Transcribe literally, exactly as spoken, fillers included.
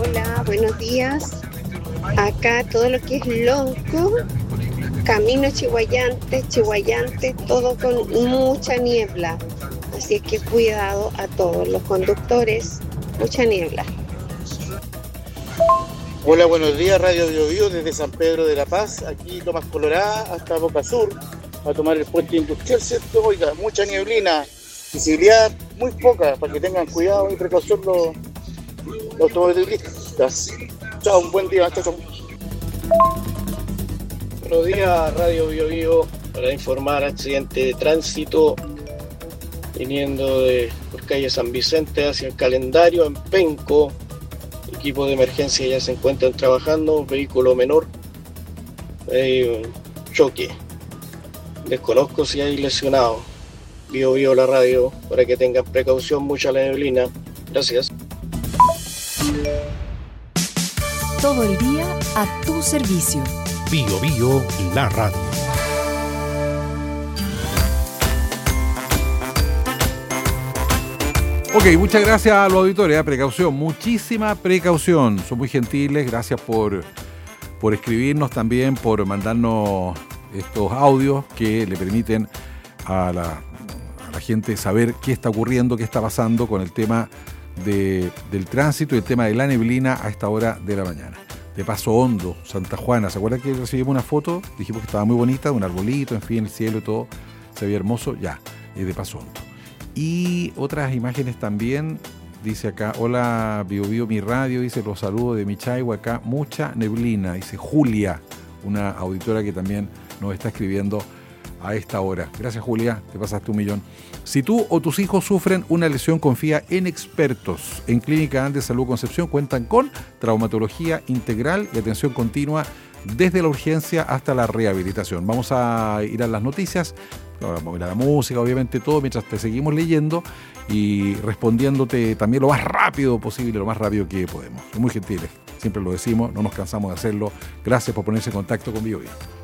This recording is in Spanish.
Hola, buenos días. Acá todo lo que es Lonco, camino Chihuayante, Chihuayante, todo con mucha niebla. Así es que cuidado a todos los conductores, mucha niebla. Hola, buenos días, Radio Bio Bio desde San Pedro de la Paz, aquí Tomás Colorada hasta Boca Sur, a tomar el puente industrial, ¿cierto? Oiga, mucha nieblina, visibilidad muy poca, para que tengan cuidado y precaución los, los automovilistas. Chao, un buen día, chao, chao. Buenos días, Radio Bio Bio, para informar accidente de tránsito viniendo de por calle San Vicente hacia el Calendario en Penco. Equipos de emergencia ya se encuentran trabajando, un vehículo menor, hay un choque. Desconozco si hay lesionados. Bio Bio la radio para que tengan precaución, mucha la neblina. Gracias. Todo el día a tu servicio. Bio Bio la radio. Ok, muchas gracias a los auditores. ¿eh? Precaución, muchísima precaución. Son muy gentiles. Gracias por, por escribirnos también, por mandarnos estos audios que le permiten a la, a la gente saber qué está ocurriendo, qué está pasando con el tema de, del tránsito y el tema de la neblina a esta hora de la mañana. De Paso Hondo, Santa Juana. ¿Se acuerdan que recibimos una foto? Dijimos que estaba muy bonita, un arbolito, en fin, el cielo y todo. Se veía hermoso. Ya, es de Paso Hondo. Y otras imágenes también, dice acá, hola Bio Bio mi radio, dice los saludos de Michaihue acá, mucha neblina, dice Julia, una auditora que también nos está escribiendo a esta hora. Gracias Julia, te pasaste un millón. Si tú o tus hijos sufren una lesión, confía en expertos. En Clínica Andes Salud Concepción cuentan con traumatología integral y atención continua desde la urgencia hasta la rehabilitación. Vamos a ir a las noticias. Vamos a ir a la música, obviamente todo, mientras te seguimos leyendo y respondiéndote también lo más rápido posible, lo más rápido que podemos. Muy gentiles, siempre lo decimos, no nos cansamos de hacerlo. Gracias por ponerse en contacto con Bio Bio.